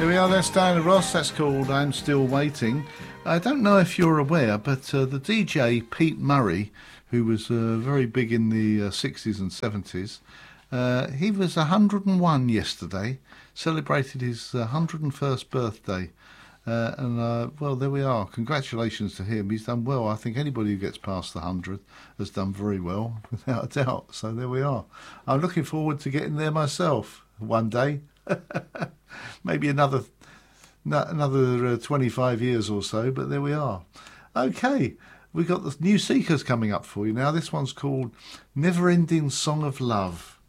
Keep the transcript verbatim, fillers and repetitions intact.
Here we are, that's Diana Ross. That's called I'm Still Waiting. I don't know if you're aware, but uh, the D J Pete Murray, who was uh, very big in the uh, sixties and seventies, uh, he was one hundred and one yesterday, celebrated his one hundred and first birthday. Uh, and, uh, well, there we are. Congratulations to him. He's done well. I think anybody who gets past the one hundred has done very well, without a doubt. So there we are. I'm looking forward to getting there myself one day. Maybe another another uh, twenty-five years or so, but there we are. Okay, we've got the new Seekers coming up for you now. This one's called Never Ending Song of Love.